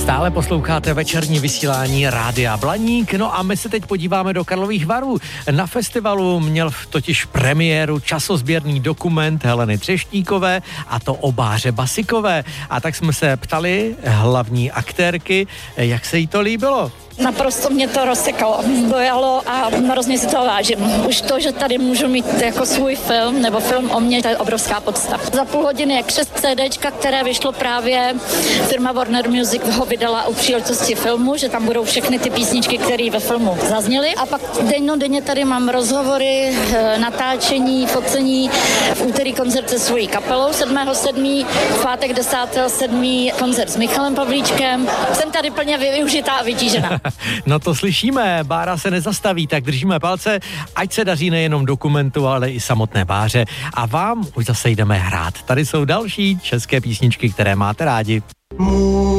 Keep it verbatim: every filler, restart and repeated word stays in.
Stále posloucháte večerní vysílání Rádia Blaník, no a my se teď podíváme do Karlových Varů. Na festivalu měl totiž premiéru časozběrný dokument Heleny Třeštíkové, a to o Báře Basikové. A tak jsme se ptali hlavní aktérky, jak se jí to líbilo. Naprosto mě to rozsekalo, dojalo a hrozně si to vážím. Už to, že tady můžu mít jako svůj film nebo film o mně, to je obrovská podsta. Za půl hodiny je křest CDčka, které vyšlo právě, firma Warner Music ho vydala u příležitosti filmu, že tam budou všechny ty písničky, které ve filmu zazněly. A pak dennodenně tady mám rozhovory, natáčení, focení, v úterý koncert se svojí kapelou sedmého sedmého v pátek desátého sedmého koncert s Michalem Pavlíčkem. Jsem tady plně využitá a vytížená. No to slyšíme, Bára se nezastaví, tak držíme palce, ať se daří nejenom dokumentu, ale i samotné Báře. A vám už zase jdeme hrát. Tady jsou další české písničky, které máte rádi.